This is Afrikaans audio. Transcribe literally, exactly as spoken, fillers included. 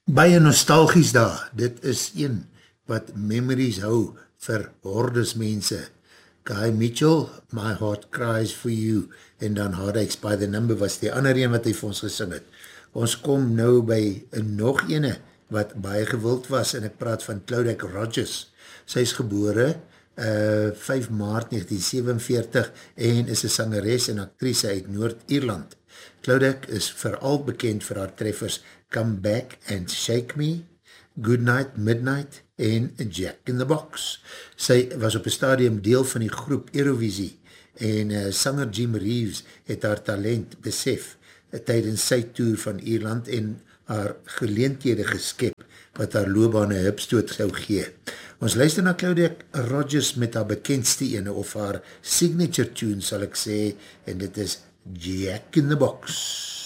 Baie nostalgies daar, dit is een wat memories hou vir hordes mense. Guy Mitchell, My Heart Cries For You, en dan Heartaches by the Number was die ander een wat hy vir ons gesing het. Ons kom nou by nog ene wat baie gewild was, en ek praat van Claudette Rogers. Sy is gebore uh, vyf maart negentien sewenveertig en is een sangeres en actrice uit Noord-Ierland. Claudette is vooral bekend vir haar treffers Come Back and Shake Me, Good Night, Midnight en Jack in the Box. Sy was op een stadium deel van die groep Eurovisie en uh, sanger Jim Reeves het haar talent besef uh, tydens sy tour van Ierland en haar geleenthede geskep wat haar loopbaan een hupstoot sou gee. Ons luister na Claudette Rogers met haar bekendste ene of haar signature tune sal ek sê en dit is Jack in the Box.